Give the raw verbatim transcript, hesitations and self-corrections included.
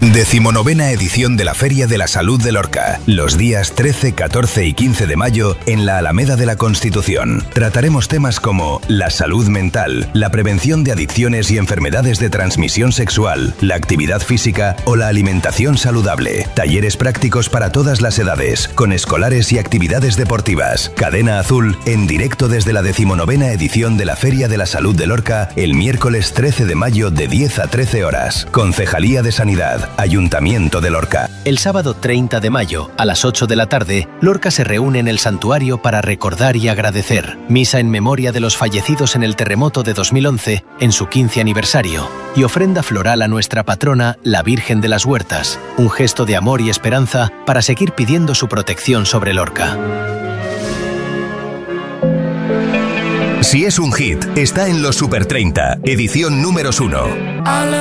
Decimonovena edición de la Feria de la Salud de Lorca. Los días trece, catorce y quince de mayo en la Alameda de la Constitución. Trataremos temas como la salud mental, la prevención de adicciones y enfermedades de transmisión sexual, la actividad física o la alimentación saludable. Talleres prácticos para todas las edades, con escolares y actividades deportivas. Cadena Azul, en directo desde la decimonovena edición de la Feria de la Salud de Lorca, el miércoles trece de mayo de diez a trece horas. Concejalía de Sanidad. Ayuntamiento de Lorca. El sábado treinta de mayo, a las ocho de la tarde, Lorca se reúne en el santuario para recordar y agradecer. Misa en memoria de los fallecidos en el terremoto de dos mil once, en su quince aniversario. Y ofrenda floral a nuestra patrona, la Virgen de las Huertas. Un gesto de amor y esperanza para seguir pidiendo su protección sobre Lorca. Si es un hit, está en los Super treinta, edición números uno.